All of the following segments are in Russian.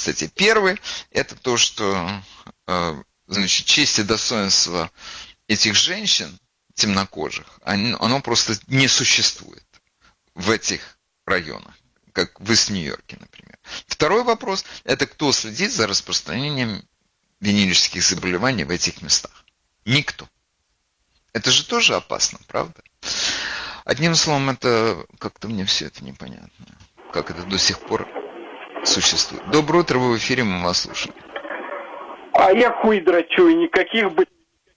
статей. Первый – это то, что значит, честь и достоинство этих женщин темнокожих, оно просто не существует в этих районах, как в Ист-Нью-Йорке, например. Второй вопрос – это кто следит за распространением венерических заболеваний в этих местах? Никто. Это же тоже опасно, правда? Одним словом, это как-то мне все это непонятно. Как это до сих пор существует. Доброе утро, вы в эфире, мы вас слушаем. А я хуй дрочу, и никаких бы...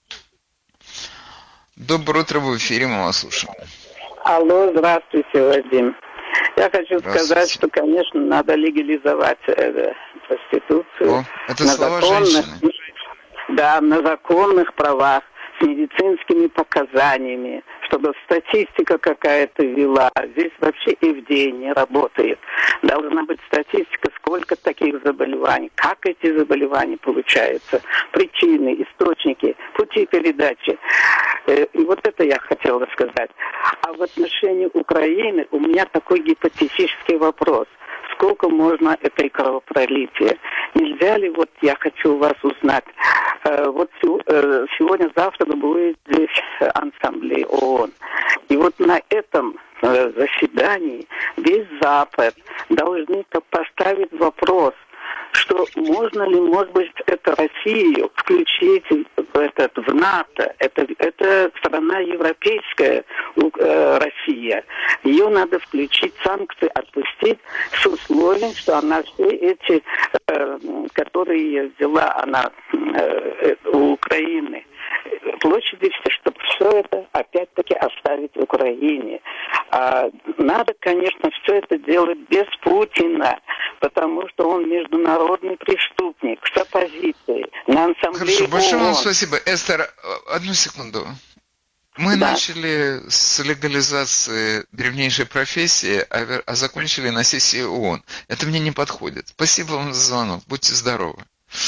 Доброе утро, вы в эфире, мы вас слушаем. Алло, здравствуйте, Вадим. Я хочу сказать, что, конечно, надо легализовать проституцию. О, это слова женщины. Да, на законных правах, с медицинскими показаниями, чтобы статистика какая-то вела. Здесь вообще ФДА не работает. Должна быть статистика, сколько таких заболеваний, как эти заболевания получаются, причины, источники, пути передачи. И вот это я хотела сказать. А в отношении Украины у меня такой гипотетический вопрос. Сколько можно этой кровопролития? Нельзя ли, вот я хочу у вас узнать, вот сегодня-завтра будет здесь ассамблея ООН. И вот на этом заседании весь Запад должны поставить вопрос, что можно ли, может быть, это Россию включить в НАТО. Это страна европейская, Россия. Ее надо включить, санкции отпустить с условием, что она все эти, которые взяла она у Украины, площади, чтобы все это опять-таки оставить в Украине. Надо, конечно, все это делать без Путина, потому что он международный преступник с оппозицией. На ассамблее Хорошо, большое вам ООН. спасибо. Эстер, одну секунду. Мы начали с легализации древнейшей профессии, а закончили на сессии ООН. Это мне не подходит. Спасибо вам за звонок. Будьте здоровы.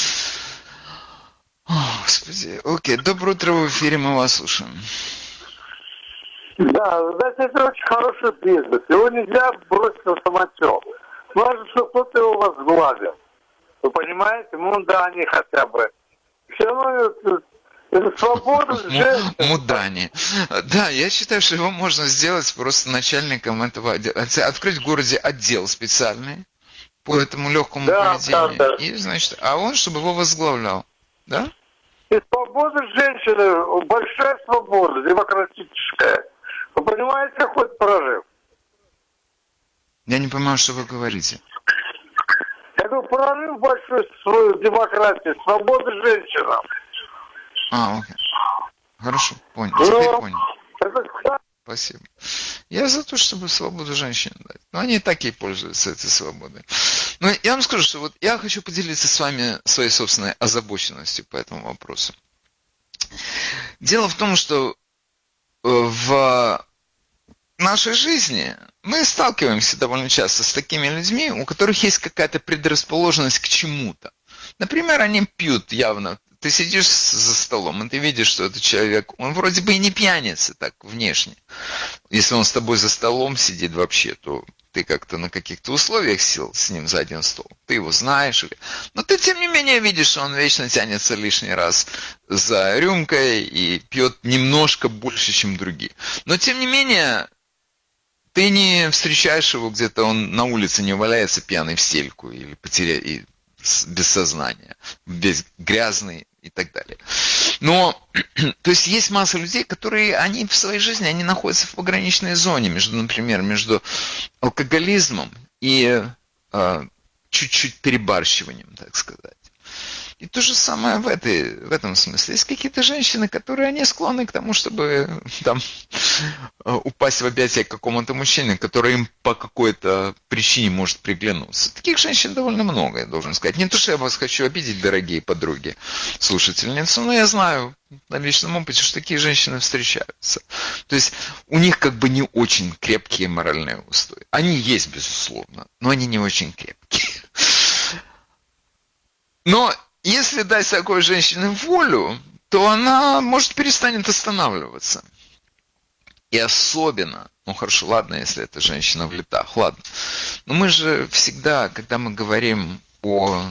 О, Господи. Окей, доброе утро, в эфире, мы вас слушаем. Да, знаете, это очень хороший бизнес. Его нельзя бросить на самотек. Важно, что кто-то его возглавил. Вы понимаете? Мудане хотя бы. Все равно это свобода женщин. Мудане. Да, я считаю, что его можно сделать просто начальником этого отдела. Открыть в городе отдел специальный по этому легкому поведению. Да. И, значит, а он, чтобы его возглавлял. Да? И свобода женщины, большая свобода, демократическая. Вы понимаете, какой это прорыв? Я не понимаю, что вы говорите. Я говорю, прорыв большой в демократии, свобода женщинам. Окей. Хорошо, понял. Теперь понял. Это... Спасибо. Я за то, чтобы свободу женщин дать. Но они и так и пользуются этой свободой. Но я вам скажу, что вот я хочу поделиться с вами своей собственной озабоченностью по этому вопросу. Дело в том, что в нашей жизни мы сталкиваемся довольно часто с такими людьми, у которых есть какая-то предрасположенность к чему-то. Например, они пьют явно. Ты сидишь за столом, и ты видишь, что этот человек, он вроде бы и не пьяница так внешне. Если он с тобой за столом сидит вообще, то ты как-то на каких-то условиях сел с ним за один стол. Ты его знаешь. Но ты, тем не менее, видишь, что он вечно тянется лишний раз за рюмкой и пьет немножко больше, чем другие. Но, тем не менее, ты не встречаешь его где-то, он на улице не валяется пьяный в стельку или без сознания, весь грязный и так далее. Но, то есть, есть масса людей, которые, они в своей жизни, они находятся в пограничной зоне, например, между алкоголизмом и чуть-чуть перебарщиванием, так сказать. И то же самое в этом смысле. Есть какие-то женщины, которые они склонны к тому, чтобы там упасть в объятия к какому-то мужчине, который им по какой-то причине может приглянуться. Таких женщин довольно много, я должен сказать. Не то, что я вас хочу обидеть, дорогие подруги, слушательницы, но я знаю на личном опыте, что такие женщины встречаются. То есть у них как бы не очень крепкие моральные устои. Они есть, безусловно, но они не очень крепкие. Но если дать такой женщине волю, то она, может, перестанет останавливаться. И особенно, ну хорошо, ладно, если это женщина в летах, ладно. Но мы же всегда, когда мы говорим о